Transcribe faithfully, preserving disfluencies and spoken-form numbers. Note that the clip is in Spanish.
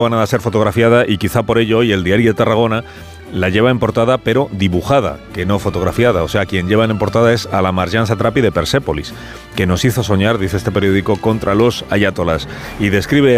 a ser fotografiada y quizá por ello hoy el Diario de Tarragona la lleva en portada, pero dibujada, que no fotografiada. O sea, quien lleva en portada es a la Marjan Satrapi de Persépolis, que nos hizo soñar, dice este periódico, contra los ayatolás. Y describe